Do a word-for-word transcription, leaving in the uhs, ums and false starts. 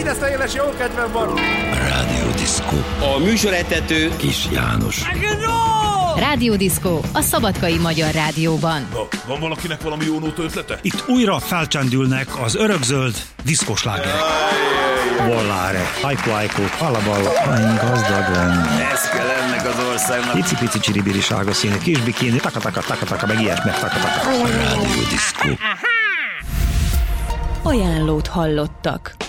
ezt a éles jó kedvem van! Rádió Diszkó. A műsorvezető Kis János. Rádió Diszkó a Szabadkai Magyar Rádióban. Na, van valakinek valami jó nóta ötlete? Itt újra felcsendülnek az örökzöld diszkoslágerek. Volláre, hajkó, hajkó, halaballa, hány gazdag lenni. Ez kell ennek az országnak. Icipici csiribiri sárga színű, kis bikini, taka-taka, taka-taka, meg ilyesmek, taka-taka. Rádió Diszkó. Ajánlót hallottak.